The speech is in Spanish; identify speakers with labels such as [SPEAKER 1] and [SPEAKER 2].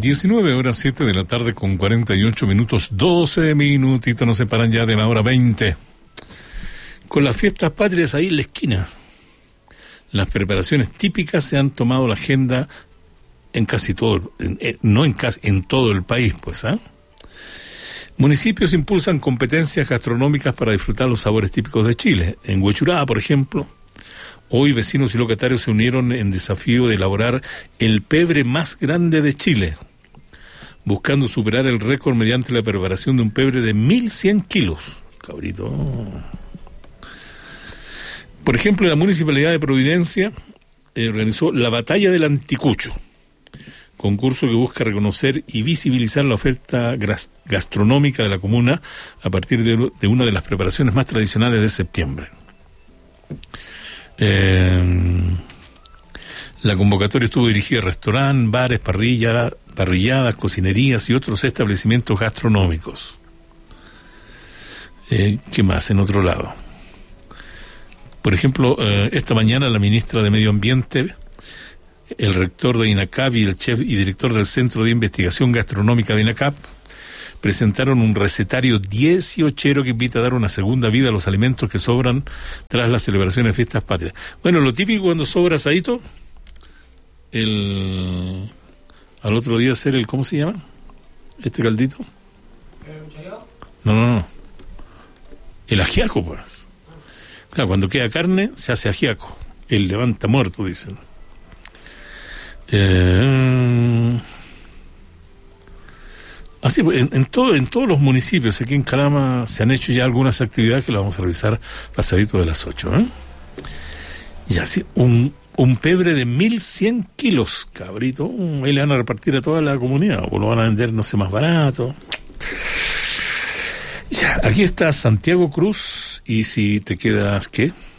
[SPEAKER 1] 19:07 de la tarde con 48 minutos, 12 minutitos nos separan ya de la hora 20. Con las fiestas patrias ahí en la esquina, las preparaciones típicas se han tomado la agenda en casi todo, en todo el país, pues, ¿ah? Municipios impulsan competencias gastronómicas para disfrutar los sabores típicos de Chile. En Huechuraba, por ejemplo, hoy vecinos y locatarios se unieron en desafío de elaborar el pebre más grande de Chile, buscando superar el récord mediante la preparación de un pebre de 1.100 kilos. Cabrito. Por ejemplo, la Municipalidad de Providencia organizó la Batalla del Anticucho, concurso que busca reconocer y visibilizar la oferta gastronómica de la comuna a partir de una de las preparaciones más tradicionales de septiembre. La convocatoria estuvo dirigida a restaurantes, bares, parrilladas, cocinerías y otros establecimientos gastronómicos. ¿Qué más en otro lado? Por ejemplo, esta mañana la ministra de Medio Ambiente, el rector de INACAP y el chef y director del Centro de Investigación Gastronómica de INACAP presentaron un recetario 18 que invita a dar una segunda vida a los alimentos que sobran tras las celebraciones de fiestas patrias. Bueno, lo típico cuando sobra asadito, al otro día hacer el, ¿cómo se llama? Este caldito. No. El ajiaco, pues. Claro, cuando queda carne, se hace ajiaco. El levanta muerto, dicen. Así, en todos los municipios aquí en Calama se han hecho ya algunas actividades que las vamos a revisar pasadito de las 8, ¿eh? Y así, un pebre de 1.100 kilos, cabrito, ahí le van a repartir a toda la comunidad, o lo van a vender, no sé, más barato. Ya, aquí está Santiago Cruz, y si te quedas, ¿qué?